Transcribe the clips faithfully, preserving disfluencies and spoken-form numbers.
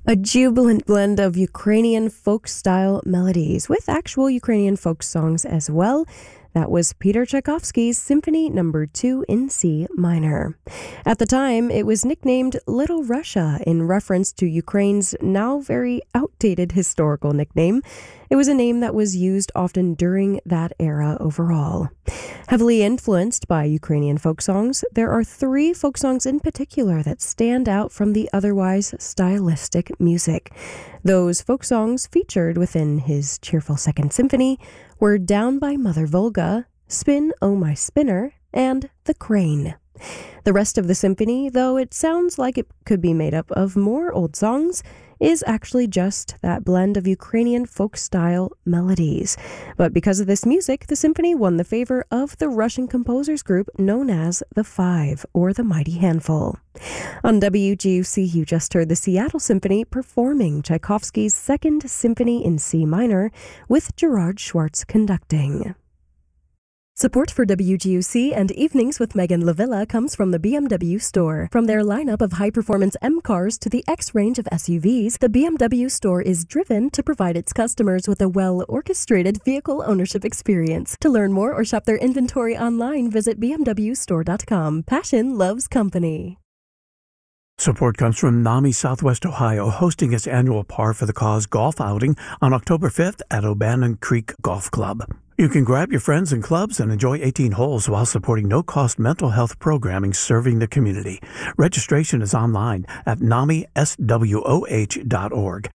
A jubilant blend of Ukrainian folk-style melodies with actual Ukrainian folk songs as well. That was Peter Tchaikovsky's Symphony Number two in C minor. At the time, it was nicknamed Little Russia in reference to Ukraine's now very outdated historical nickname. It was a name that was used often during that era overall. Heavily influenced by Ukrainian folk songs, there are three folk songs in particular that stand out from the otherwise stylistic music. Those folk songs featured within his cheerful Second Symphony were Down by Mother Volga, Spin, Oh My Spinner, and The Crane. The rest of the symphony, though it sounds like it could be made up of more old songs, is actually just that blend of Ukrainian folk-style melodies. But because of this music, the symphony won the favor of the Russian composers group known as the Five, or the Mighty Handful. On W G U C, you just heard the Seattle Symphony performing Tchaikovsky's Second Symphony in C minor, with Gerard Schwartz conducting. Support for W G U C and Evenings with Megan Lavilla comes from the B M W store. From their lineup of high-performance M cars to the X range of S U Vs, the B M W store is driven to provide its customers with a well-orchestrated vehicle ownership experience. To learn more or shop their inventory online, visit b m w store dot com. Passion loves company. Support comes from NAMI Southwest Ohio, hosting its annual Par for the Cause golf outing on October fifth at O'Bannon Creek Golf Club. You can grab your friends and clubs and enjoy eighteen holes while supporting no-cost mental health programming serving the community. Registration is online at nami s w o h dot org.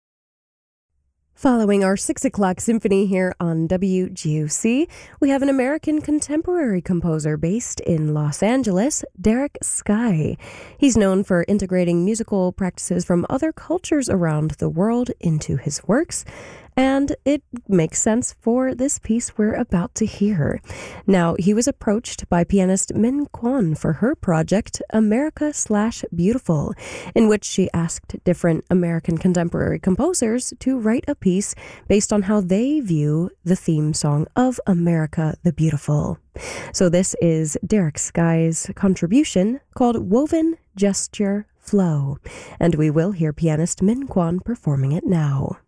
Following our six o'clock symphony here on W G U C, we have an American contemporary composer based in Los Angeles, Derek Sky. He's known for integrating musical practices from other cultures around the world into his works, and it makes sense for this piece we're about to hear. Now, he was approached by pianist Min Kwon for her project, America Slash Beautiful, in which she asked different American contemporary composers to write a piece based on how they view the theme song of America the Beautiful. So this is Derek Sky's contribution called Woven Gesture Flow, and we will hear pianist Min Kwon performing it now.